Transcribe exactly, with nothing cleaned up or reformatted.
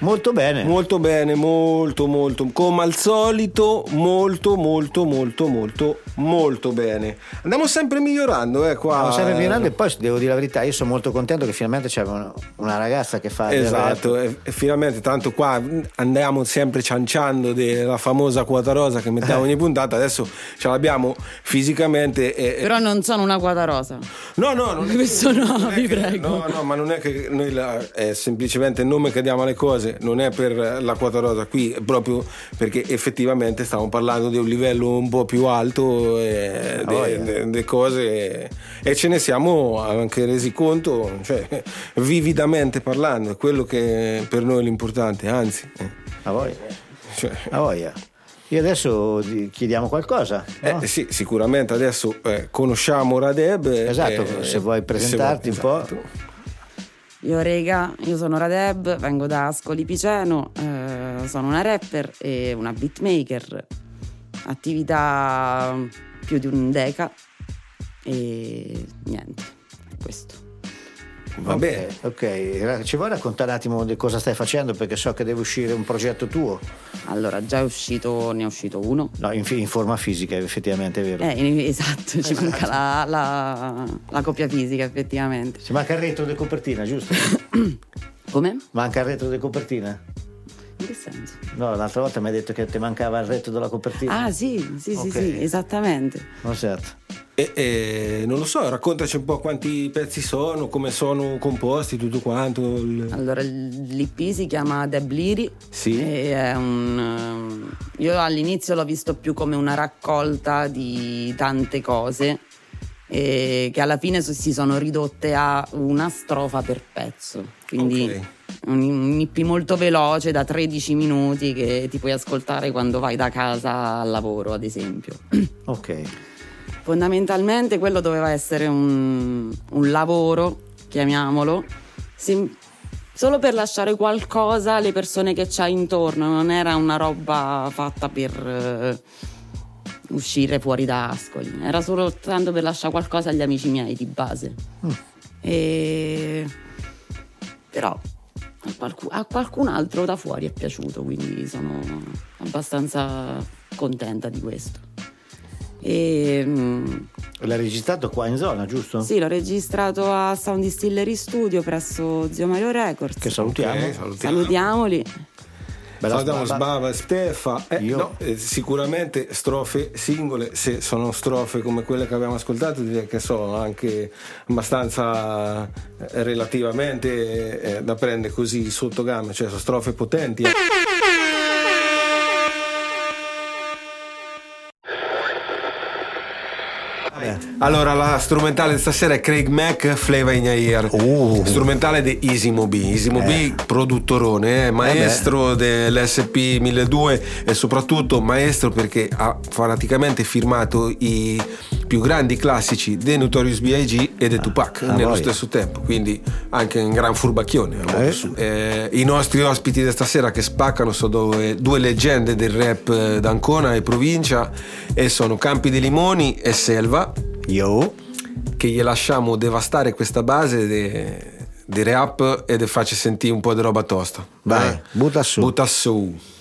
Molto bene. Molto bene, molto molto, come al solito, molto molto molto molto molto bene. Andiamo sempre migliorando, eh, qua. Andiamo sempre migliorando e poi devo dire la verità, io sono molto contento che finalmente c'è una, una ragazza che fa esatto, e, e finalmente, tanto qua andiamo sempre cianciando della famosa quota rosa che mettiamo ogni puntata, adesso ce l'abbiamo fisicamente e, però non sono una quota rosa. No, no, non questo è, no, non vi è che, prego. No, no, ma non è che noi la, è semplicemente il nome che diamo alle cose, non è per la quota rosa, qui è proprio perché effettivamente stiamo parlando di un livello un po' più alto e oh, de, yeah. de, de cose, e ce ne siamo anche resi conto, cioè vividamente parlando, è quello che per noi è l'importante, anzi. A voglia. Cioè, a voglia. Io adesso chiediamo qualcosa, no? Eh, sì, sicuramente adesso eh, conosciamo Radeb. Esatto, eh, se vuoi presentarti se vuoi, un esatto. po'. Io rega, io sono Radeb, vengo da Ascoli Piceno, eh, sono una rapper e una beatmaker, attività più di un deca e niente, questo. Va bene. Ok, ci vuoi raccontare un attimo di cosa stai facendo, perché so che deve uscire un progetto tuo. Allora, già è uscito, ne è uscito uno. No, in, in forma fisica, effettivamente, è vero. Eh, esatto, ci manca la, la, la coppia fisica, effettivamente. Ci manca il retro di copertina, giusto? Come? Manca il retro di copertina? In che senso? No, l'altra volta mi hai detto che ti mancava il retro della copertina. Ah sì, sì, okay. sì, sì, esattamente. No, certo. E, e non lo so, raccontaci un po' quanti pezzi sono, come sono composti, tutto quanto. Il... Allora, l'I P si chiama Deb Liri. Sì. E è un, io all'inizio l'ho visto più come una raccolta di tante cose e che alla fine si sono ridotte a una strofa per pezzo. Quindi okay. un, un I P molto veloce da tredici minuti che ti puoi ascoltare quando vai da casa al lavoro, ad esempio. Ok. Fondamentalmente quello doveva essere un, un lavoro, chiamiamolo, sim- solo per lasciare qualcosa alle persone che c'hai intorno, non era una roba fatta per uh, uscire fuori da Ascoli, era solo tanto per lasciare qualcosa agli amici miei di base. Mm. E... però a, qualcun, a qualcun altro da fuori è piaciuto, quindi sono abbastanza contenta di questo. E, l'hai registrato qua in zona, giusto? Sì, l'ho registrato a Sound Distillery Studio presso Zio Mario Records. Che salutiamo. Okay, salutiamo. Salutiamoli. Bella Salutiamo Sbava e Stefa. Eh, Io... no, eh, sicuramente strofe singole, se sono strofe come quelle che abbiamo ascoltato, direi che sono anche abbastanza eh, relativamente eh, da prendere così sotto gamma, cioè sono strofe potenti. Eh. Allora, la strumentale di stasera è Craig Mack, Flavor in Your Ear. Uh. Strumentale di Easy Mobi. Easy Mobi, eh. produttorone, eh, maestro eh dell'S P milleduecento e soprattutto maestro perché ha praticamente firmato i più grandi classici dei Notorious B I G e dei Tupac ah, nello voglia. stesso tempo, quindi anche un gran furbacchione. Eh. Eh, I nostri ospiti di stasera che spaccano sono due, due leggende del rap d'Ancona e provincia e sono Campi dei Limoni e Selva. Yo. Che gli lasciamo devastare questa base di rap e de faccia sentire un po' di roba tosta. Vai, butta su. Butta su.